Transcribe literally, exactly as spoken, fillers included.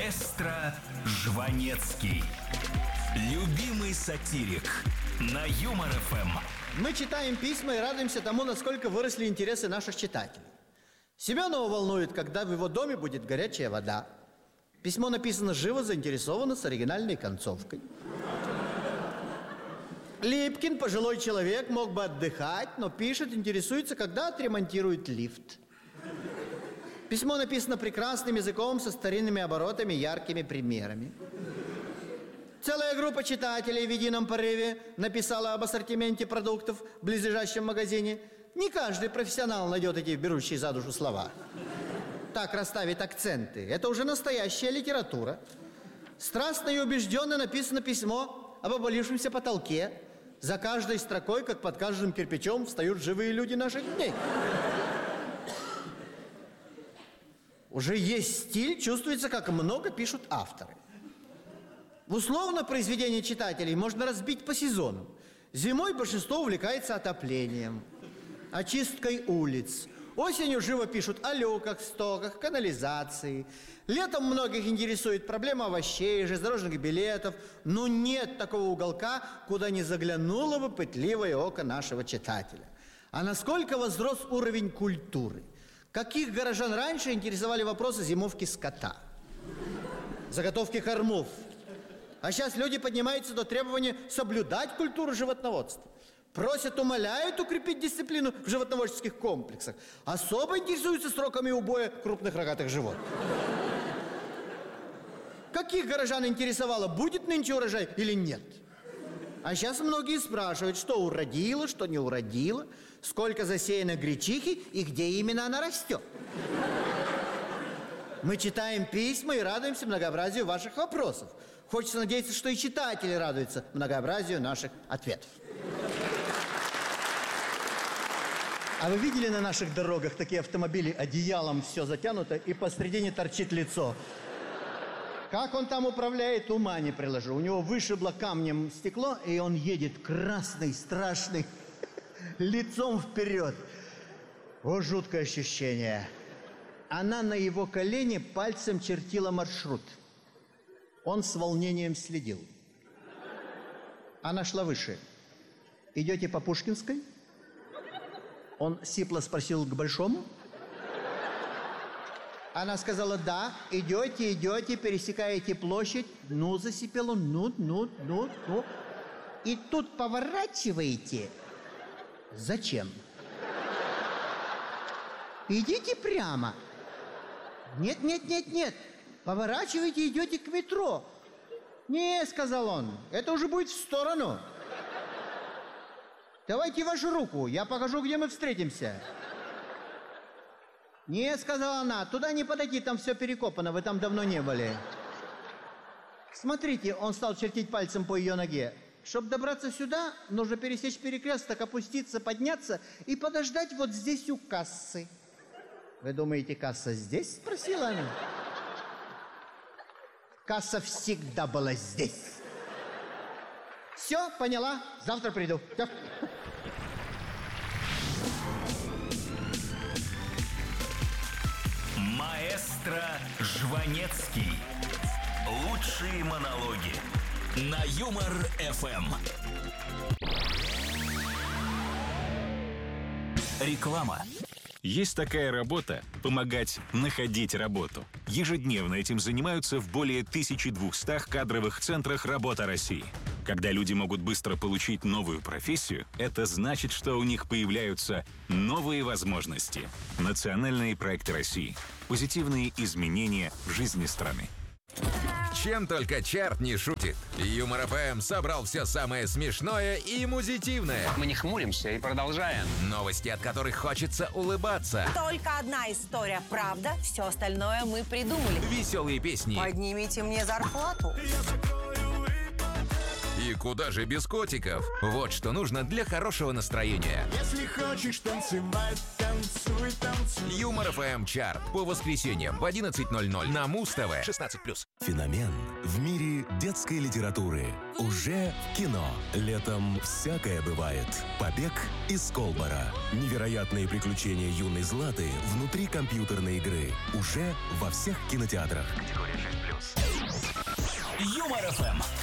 Маэстро Жванецкий. Любимый сатирик на Юмор эф эм. Мы читаем письма и радуемся тому, насколько выросли интересы наших читателей. Семенова волнует, когда в его доме будет горячая вода. Письмо написано живо, заинтересованно, с оригинальной концовкой. Липкин, пожилой человек, мог бы отдыхать, но пишет, интересуется, когда отремонтируют лифт. Письмо написано прекрасным языком, со старинными оборотами, яркими примерами. Целая группа читателей в едином порыве написала об ассортименте продуктов в близлежащем магазине. Не каждый профессионал найдет эти берущие за душу слова. Так расставить акценты. Это уже настоящая литература. Страстно и убежденно написано письмо об обвалившемся потолке. За каждой строкой, как под каждым кирпичом, встают живые люди наших дней. Уже есть стиль, чувствуется, как много пишут авторы. Условно произведение читателей можно разбить по сезонам. Зимой большинство увлекается отоплением, очисткой улиц. Осенью живо пишут о люках, стоках, канализации. Летом многих интересует проблема овощей, железнодорожных билетов. Но нет такого уголка, куда не заглянуло бы пытливое око нашего читателя. А насколько возрос уровень культуры? Каких горожан раньше интересовали вопросы зимовки скота, заготовки кормов? А сейчас люди поднимаются до требования соблюдать культуру животноводства. Просят, умоляют укрепить дисциплину в животноводческих комплексах. Особо интересуются сроками убоя крупных рогатых животных. Каких горожан интересовало, будет нынче урожай или нет? А сейчас многие спрашивают, что уродило, что не уродило, сколько засеяно гречихи и где именно она растет. Мы читаем письма и радуемся многообразию ваших вопросов. Хочется надеяться, что и читатели радуются многообразию наших ответов. А вы видели на наших дорогах такие автомобили, одеялом все затянуто и посредине торчит лицо? Как он там управляет, ума не приложу. У него вышибло камнем стекло, и он едет красный, страшный, лицом вперед. О, жуткое ощущение. Она на его колене пальцем чертила маршрут. Он с волнением следил. Она шла выше. Идете по Пушкинской? Он сипло спросил к Большому. Она сказала, да, идете, идете, пересекаете площадь. Ну, засипел он, ну, ну, ну, ну. И тут поворачиваете. Зачем? Идите прямо. Нет, нет, нет, нет. Поворачивайте, идете к метро. Не, сказал он, это уже будет в сторону. Давайте вашу руку, я покажу, где мы встретимся. Не, сказала она, туда не подойти, там все перекопано, вы там давно не были. Смотрите, он стал чертить пальцем по ее ноге. Чтобы добраться сюда, нужно пересечь перекресток, опуститься, подняться и подождать вот здесь у кассы. Вы думаете, касса здесь? Спросила она. Касса всегда была здесь. Все, поняла, завтра приду. Маэстро Жванецкий. Лучшие монологи на Юмор эф эм. Реклама. Есть такая работа – помогать находить работу. Ежедневно этим занимаются в более тысячи двухстах кадровых центрах «Работа России». Когда люди могут быстро получить новую профессию, это значит, что у них появляются новые возможности. Национальные проекты России. Позитивные изменения в жизни страны. Чем только черт не шутит. Юмор эф эм собрал все самое смешное и музитивное. Мы не хмуримся и продолжаем. Новости, от которых хочется улыбаться. Только одна история правда, все остальное мы придумали. Веселые песни. Поднимите мне зарплату. И куда же без котиков? Вот что нужно для хорошего настроения. Если хочешь танцевать, танцуй, танцуй. Юмор эф эм чарт по воскресеньям в одиннадцать ноль ноль на Муз-ТВ. шестнадцать плюс. Феномен в мире детской литературы. Уже в кино. Летом всякое бывает. Побег из Колбара. Невероятные приключения юной Златы внутри компьютерной игры. Уже во всех кинотеатрах. Категория шесть плюс. Юмор ФМ.